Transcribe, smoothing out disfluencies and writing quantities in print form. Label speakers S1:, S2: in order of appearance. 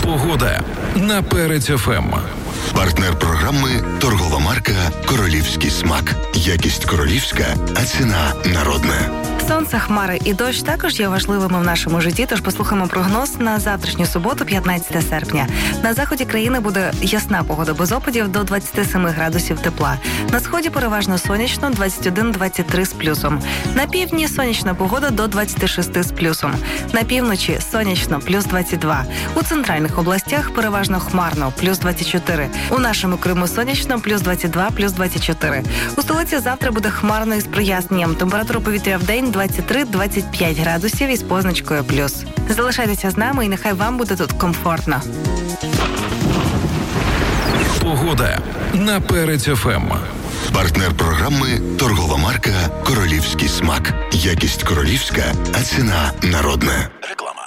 S1: Погода на Перець ФМ.
S2: Партнер програми – торгова марка «Королівський смак». Якість королівська, а ціна народна.
S3: Сонце, хмари і дощ також є важливими в нашому житті, тож послухаємо прогноз на завтрашню суботу, 15 серпня. На заході країни буде ясна погода без опадів до 27 градусів тепла. На сході переважно сонячно, 21-23 з плюсом. На півдні сонячна погода до 26 з плюсом. На півночі сонячно, плюс 22. У центральних областях переважно хмарно, плюс 24. У нашому Криму сонячно, плюс 22, плюс 24. У столиці завтра буде хмарно із проясненням. Температура повітря в день 23-25 градусів із позначкою плюс. Залишайтеся з нами і нехай вам буде тут комфортно.
S1: Погода на Перець ФМ.
S2: Партнер програми – торгова марка «Королівський смак». Якість королівська, а ціна народна.